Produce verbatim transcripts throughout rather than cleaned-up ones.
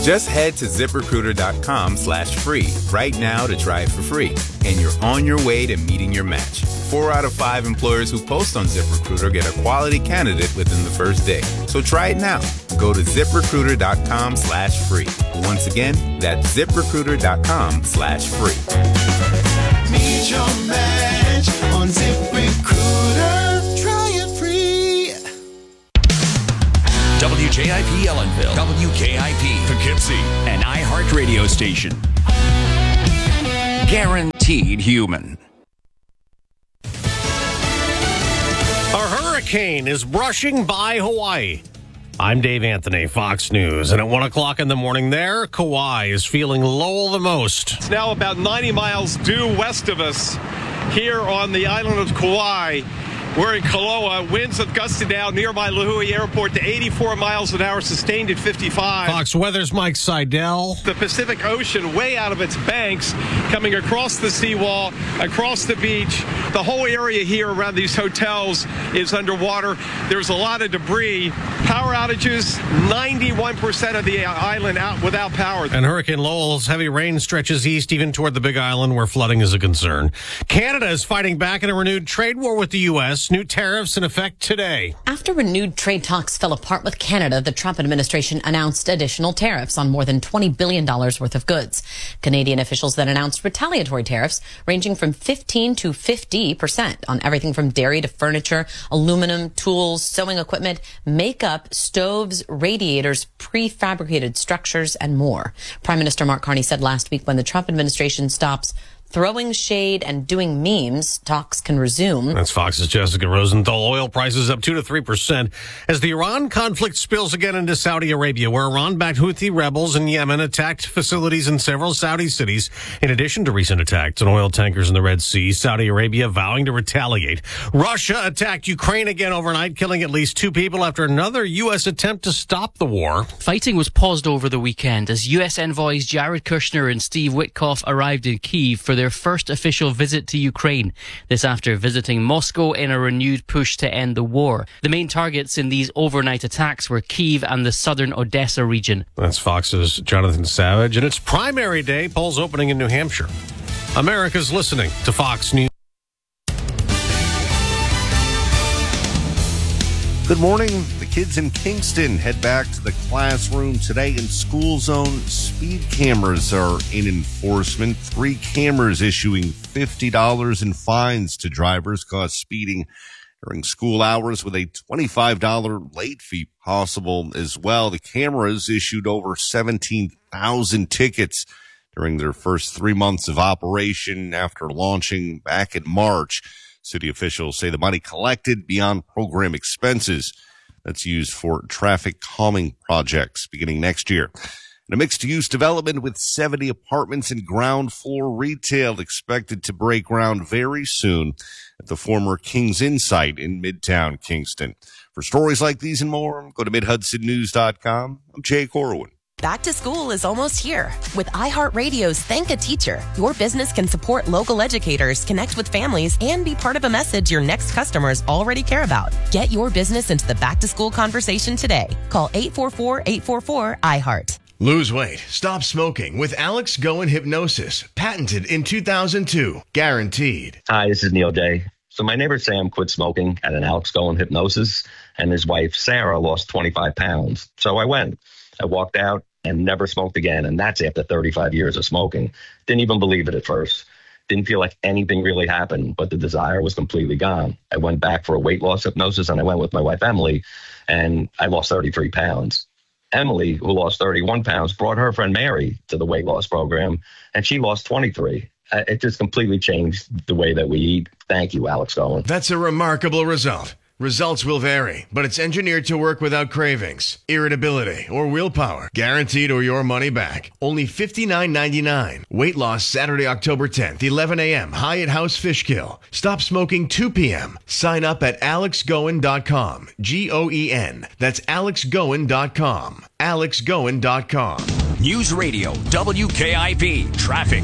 Just head to ZipRecruiter.com slash free right now to try it for free. And you're on your way to meeting your match. Four out of five employers who post on ZipRecruiter get a quality candidate within the first day. So try it now. Go to ZipRecruiter.com slash free. Once again, that's ZipRecruiter.com slash free. Meet your match on ZipRecruiter. Try it free. W J I P Ellenville, W K I P Poughkeepsie, an iHeart radio station. Guaranteed human. A hurricane is brushing by Hawaii. I'm Dave Anthony, Fox News. And at one o'clock in the morning there, Kauai is feeling Lowell the most. It's now about ninety miles due west of us here on the island of Kauai. We're in Kaloa. Winds have gusted down nearby Lihue Airport to eighty-four miles an hour, sustained at fifty-five. Fox Weather's Mike Seidel. The Pacific Ocean way out of its banks, coming across the seawall, across the beach. The whole area here around these hotels is underwater. There's a lot of debris. Power outages, ninety-one percent of the island out without power. And Hurricane Lowell's heavy rain stretches east even toward the Big Island where flooding is a concern. Canada is fighting back in a renewed trade war with the U S. New tariffs in effect today. After renewed trade talks fell apart with Canada, the Trump administration announced additional tariffs on more than twenty billion dollars worth of goods. Canadian officials then announced retaliatory tariffs ranging from fifteen to fifty percent on everything from dairy to furniture, aluminum, tools, sewing equipment, makeup, stoves, radiators, prefabricated structures, and more. Prime Minister Mark Carney said last week when the Trump administration stops throwing shade and doing memes, talks can resume. That's Fox's Jessica Rosenthal. Oil prices up two to three percent as the Iran conflict spills again into Saudi Arabia, where Iran-backed Houthi rebels in Yemen attacked facilities in several Saudi cities. In addition to recent attacks on oil tankers in the Red Sea, Saudi Arabia vowing to retaliate. Russia attacked Ukraine again overnight, killing at least two people after another U S attempt to stop the war. Fighting was paused over the weekend as U S envoys Jared Kushner and Steve Witkoff arrived in Kyiv for their first official visit to Ukraine. This after visiting Moscow in a renewed push to end the war. The main targets in these overnight attacks were Kyiv and the southern Odessa region. That's Fox's Jonathan Savage, and it's primary day, polls opening in New Hampshire. America's listening to Fox News. Good morning. The kids in Kingston head back to the classroom today in school zone. Speed cameras are in enforcement. Three cameras issuing fifty dollars in fines to drivers caught speeding during school hours, with a twenty-five dollars late fee possible as well. The cameras issued over seventeen thousand tickets during their first three months of operation after launching back in March. City officials say the money collected beyond program expenses that's used for traffic calming projects beginning next year. And a mixed-use development with seventy apartments and ground floor retail expected to break ground very soon at the former Kings Inn site in Midtown Kingston. For stories like these and more, go to mid hudson news dot com. I'm Jay Corwin. Back to school is almost here. With iHeartRadio's Thank a Teacher, your business can support local educators, connect with families, and be part of a message your next customers already care about. Get your business into the back-to-school conversation today. Call eight four four, eight four four, I heart. Lose weight, stop smoking with Alex Goen Hypnosis. Patented in two thousand two. Guaranteed. Hi, this is Neil Day. So my neighbor Sam quit smoking at an Alex Goen Hypnosis, and his wife Sarah lost twenty-five pounds. So I went. I walked out and never smoked again, and that's after thirty-five years of smoking. Didn't even believe it at first. Didn't feel like anything really happened, but the desire was completely gone. I went back for a weight loss hypnosis, and I went with my wife, Emily, and I lost thirty-three pounds. Emily, who lost thirty-one pounds, brought her friend Mary to the weight loss program, and she lost twenty-three. It just completely changed the way that we eat. Thank you, Alex Goen. That's a remarkable result. Results will vary, but it's engineered to work without cravings, irritability, or willpower. Guaranteed or your money back. Only fifty-nine ninety-nine. Weight loss Saturday, October tenth, eleven a.m. Hyatt House Fishkill. Stop smoking two p.m. Sign up at alex goen dot com. G O E N. That's alex goen dot com. alex goen dot com. News Radio W K I P. Traffic.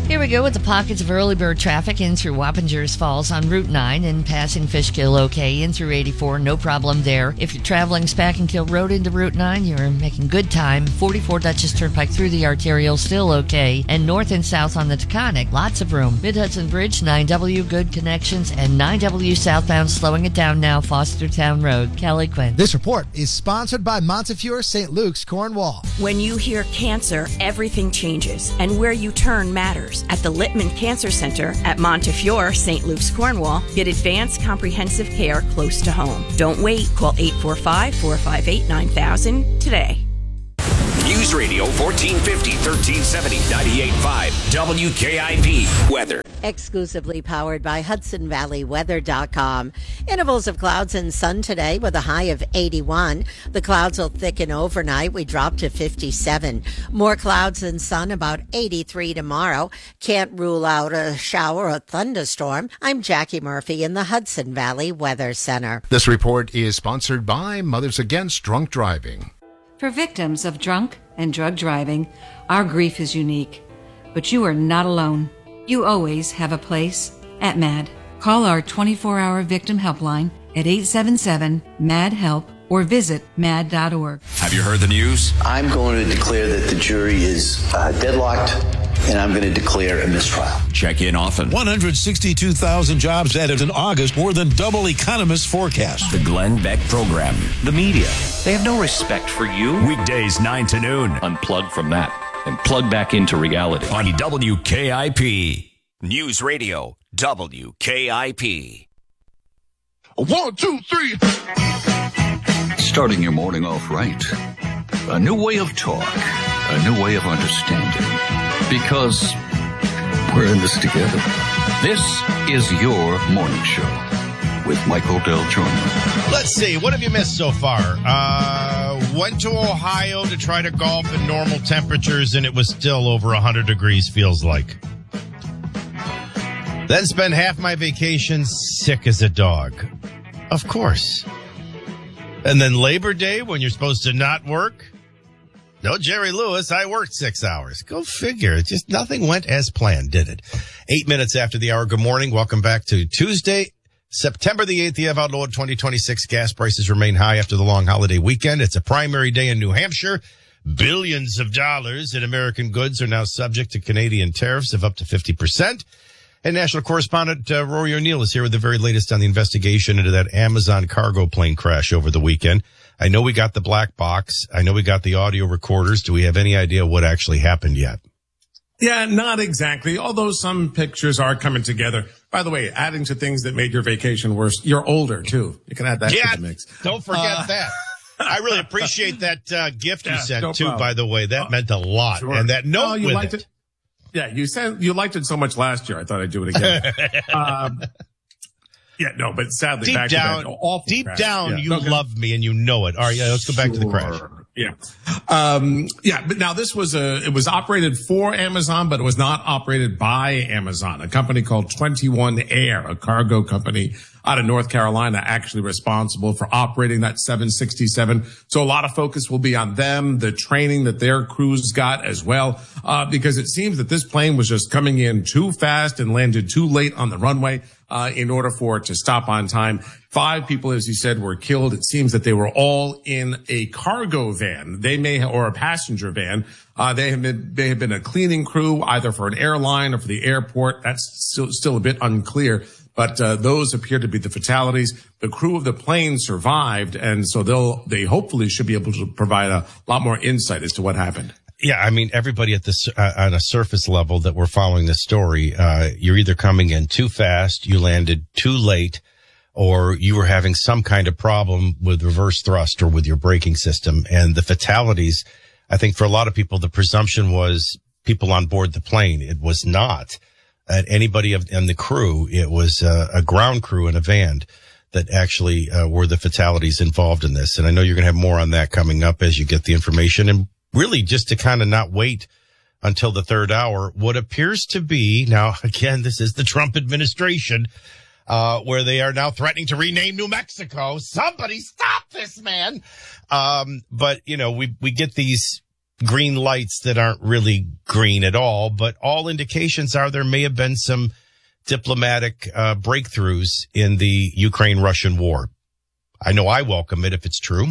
Here we go with the pockets of early bird traffic in through Wappingers Falls on Route nine and passing Fishkill okay in through eighty-four. No problem there. If you're traveling Spackenkill Road into Route nine, you're making good time. forty-four Dutchess Turnpike through the arterial, still okay. And north and south on the Taconic, lots of room. Mid-Hudson Bridge, nine W, good connections. And nine W southbound, slowing it down now, Fostertown Road. Kelly Quinn. This report is sponsored by Montefiore Saint Luke's, Cornwall. When you hear cancer, everything changes, and where you turn matters. At the Littman Cancer Center at Montefiore, Saint Luke's, Cornwall, get advanced comprehensive care close to home. Don't wait. Call eight four five, four five eight, nine thousand today. News Radio fourteen fifty, thirteen seventy, ninety-eight point five W K I P weather. Exclusively powered by Hudson Valley Weather dot com. Intervals of clouds and sun today with a high of eighty-one. The clouds will thicken overnight. We drop to fifty-seven. More clouds and sun, about eighty-three tomorrow. Can't rule out a shower or thunderstorm. I'm Jackie Murphy in the Hudson Valley Weather Center. This report is sponsored by Mothers Against Drunk Driving. For victims of drunk and drug driving, our grief is unique. But you are not alone. You always have a place at MAD. Call our twenty-four hour victim helpline at eight seven seven, M A D, HELP or visit mad dot org. Have you heard the news? I'm going to declare that the jury is uh, deadlocked, and I'm going to declare a mistrial. Check in often. one hundred sixty-two thousand jobs added in August, more than double economists' forecast. The Glenn Beck Program. The media, they have no respect for you. Weekdays nine to noon. Unplug from that and plug back into reality. On W K I P. News Radio W K I P. One, two, three. Starting your morning off right. A new way of talk. A new way of understanding. Because we're in this together. This is your morning show with Michael Del Giorno. Let's see. What have you missed so far? Uh, went to Ohio to try to golf in normal temperatures, and it was still over one hundred degrees, feels like. Then spent half my vacation sick as a dog. Of course. And then Labor Day, when you're supposed to not work. No, Jerry Lewis, I worked six hours. Go figure. Just nothing went as planned, did it? Eight minutes after the hour. Good morning. Welcome back to Tuesday, September the eighth, the year of our Lord twenty twenty-six. Gas prices remain high after the long holiday weekend. It's a primary day in New Hampshire. Billions of dollars in American goods are now subject to Canadian tariffs of up to fifty percent. And national correspondent uh, Rory O'Neill is here with the very latest on the investigation into that Amazon cargo plane crash over the weekend. I know we got the black box. I know we got the audio recorders. Do we have any idea what actually happened yet? Yeah, not exactly, although some pictures are coming together. By the way, adding to things that made your vacation worse, you're older, too. You can add that yeah, to the mix. Don't forget uh, that. I really appreciate that uh, gift yeah, you sent, no too, problem. by the way. That uh, meant a lot. Sure. And that note oh, you with liked it. it. Yeah, you said you liked it so much last year. I thought I'd do it again. um, yeah, no, but sadly, deep back down, to back, awful deep crash. down, yeah, you okay. love me and you know it. All right, yeah, let's go back sure. to the crash. Yeah. Um, yeah, but now this was a, it was operated for Amazon, but it was not operated by Amazon. A company called twenty-one Air, a cargo company out of North Carolina, actually responsible for operating that seven sixty-seven. So a lot of focus will be on them, the training that their crews got as well, uh, because it seems that this plane was just coming in too fast and landed too late on the runway, uh, in order for it to stop on time. Five people, as you said, were killed. It seems that they were all in a cargo van. They may, or a passenger van. Uh, they have been, they have been a cleaning crew, either for an airline or for the airport. That's still, still a bit unclear. But, uh, those appear to be the fatalities. The crew of the plane survived. And so they'll, they hopefully should be able to provide a lot more insight as to what happened. Yeah, I mean, everybody at this, uh, on a surface level that we're following this story, uh, you're either coming in too fast, you landed too late, or you were having some kind of problem with reverse thrust or with your braking system. And the fatalities, I think for a lot of people, the presumption was people on board the plane. It was not uh, anybody of, in the crew. It was uh, a ground crew in a van that actually uh, were the fatalities involved in this. And I know you're going to have more on that coming up as you get the information. And really just to kind of not wait until the third hour, what appears to be, now again, this is the Trump administration, uh, where they are now threatening to rename New Mexico. Somebody stop this, man. Um, but you know, we, we get these green lights that aren't really green at all, but all indications are there may have been some diplomatic uh, breakthroughs in the Ukraine-Russian war. I know I welcome it if it's true.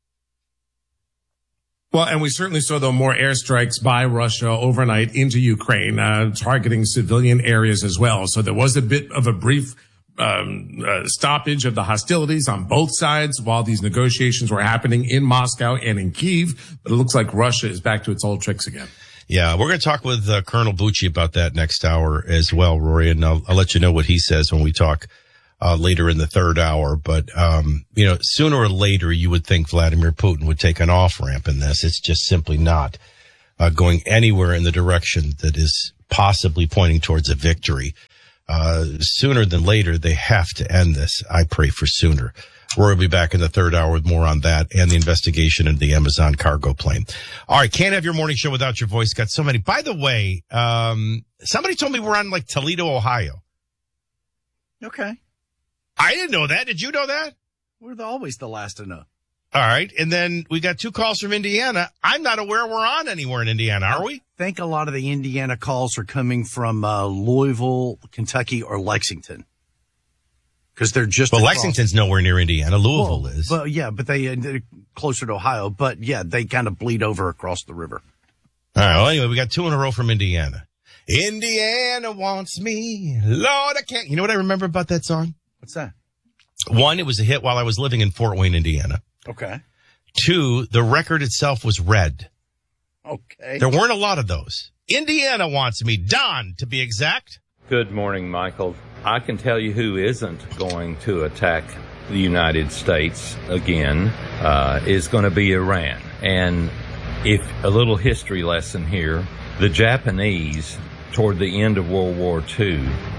Well, and we certainly saw, though, more airstrikes by Russia overnight into Ukraine, uh, targeting civilian areas as well. So there was a bit of a brief um, uh, stoppage of the hostilities on both sides while these negotiations were happening in Moscow and in Kyiv. But it looks like Russia is back to its old tricks again. Yeah, we're going to talk with uh, Colonel Bucci about that next hour as well, Rory, and I'll, I'll let you know what he says when we talk uh, later in the third hour. But, um, you know, sooner or later, you would think Vladimir Putin would take an off-ramp in this. It's just simply not uh, going anywhere in the direction that is possibly pointing towards a victory. Uh, sooner than later, they have to end this. I pray for sooner. Rory will be back in the third hour with more on that and the investigation into the Amazon cargo plane. All right, can't have your morning show without your voice. Got so many. By the way, um, somebody told me we're on like Toledo, Ohio. Okay. I didn't know that. Did you know that? We're the, always the last to know. All right, and then we got two calls from Indiana. I'm not aware we're on anywhere in Indiana, are we? I think a lot of the Indiana calls are coming from uh, Louisville, Kentucky, or Lexington. Because they're just well, across. Lexington's nowhere near Indiana. Louisville well, is. But yeah, but they, uh, they're closer to Ohio. But yeah, they kind of bleed over across the river. All right. Well, anyway, we got two in a row from Indiana. Indiana wants me, Lord, I can't. You know what I remember about that song? What's that? One, it was a hit while I was living in Fort Wayne, Indiana. Okay. Two, the record itself was red. Okay. There weren't a lot of those. Indiana wants me, Don, to be exact. Good morning, Michael. I can tell you who isn't going to attack the United States again uh, is going to be Iran. And if a little history lesson here, the Japanese, toward the end of World War Two.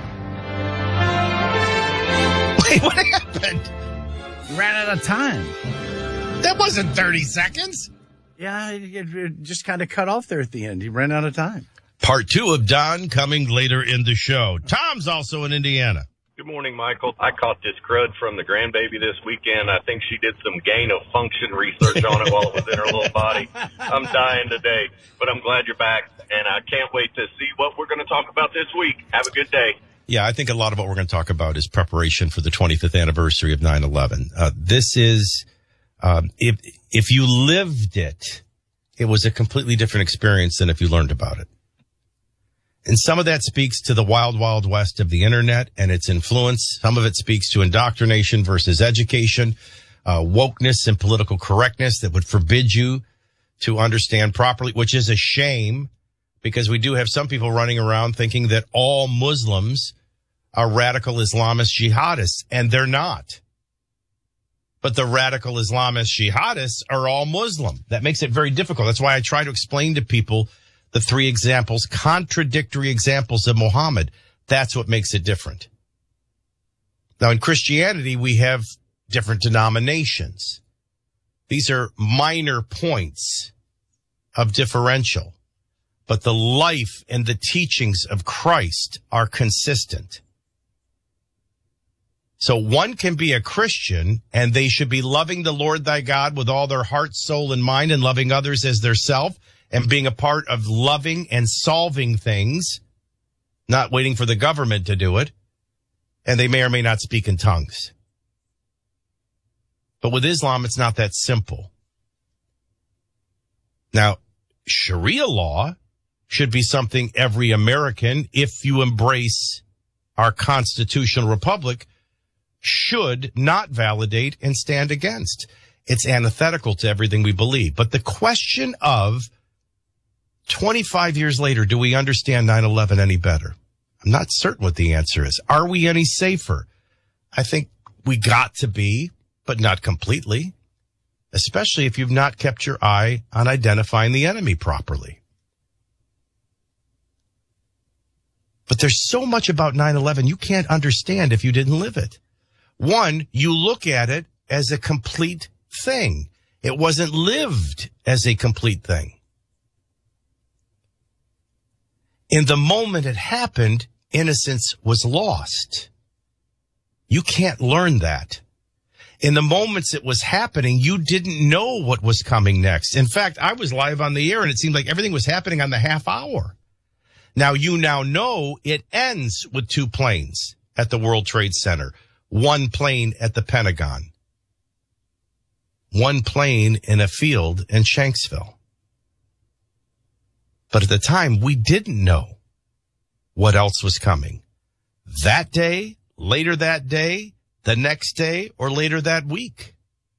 Wait, what happened? You ran out of time. That wasn't thirty seconds. Yeah, it, it just kind of cut off there at the end. He ran out of time. Part two of Don coming later in the show. Tom's also in Indiana. Good morning, Michael. I caught this crud from the grandbaby this weekend. I think she did some gain of function research on it while it was in her little body. I'm dying today, but I'm glad you're back, and I can't wait to see what we're going to talk about this week. Have a good day. Yeah, I think a lot of what we're going to talk about is preparation for the twenty-fifth anniversary of nine eleven. Uh, this is, um, if, if you lived it, it was a completely different experience than if you learned about it. And some of that speaks to the wild, wild west of the internet and its influence. Some of it speaks to indoctrination versus education, uh, wokeness and political correctness that would forbid you to understand properly, which is a shame because we do have some people running around thinking that all Muslims are radical Islamist jihadists, and they're not. But the radical Islamist jihadists are all Muslim. That makes it very difficult. That's why I try to explain to people the three examples, contradictory examples of Muhammad. That's what makes it different. Now, in Christianity, we have different denominations. These are minor points of differential, but the life and the teachings of Christ are consistent. So one can be a Christian and they should be loving the Lord thy God with all their heart, soul, and mind, and loving others as their self, and being a part of loving and solving things, not waiting for the government to do it. And they may or may not speak in tongues. But with Islam, it's not that simple. Now, Sharia law should be something every American, if you embrace our constitutional republic, should not validate and stand against. It's antithetical to everything we believe. But the question of twenty-five years later, do we understand nine eleven any better? I'm not certain what the answer is. Are we any safer? I think we got to be, but not completely, especially if you've not kept your eye on identifying the enemy properly. But there's so much about nine eleven you can't understand if you didn't live it. One, you look at it as a complete thing. It wasn't lived as a complete thing. In the moment it happened, innocence was lost. You can't learn that. In the moments it was happening, you didn't know what was coming next. In fact, I was live on the air and it seemed like everything was happening on the half hour. Now you now know it ends with two planes at the World Trade Center, one plane at the Pentagon, one plane in a field in Shanksville. But at the time, we didn't know what else was coming. That day, later that day, the next day, or later that week.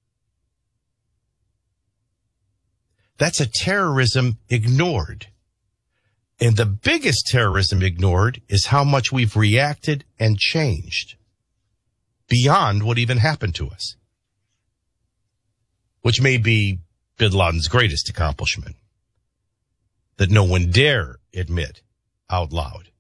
That's a terrorism ignored. And the biggest terrorism ignored is how much we've reacted and changed beyond what even happened to us, which may be bin Laden's greatest accomplishment that no one dare admit out loud.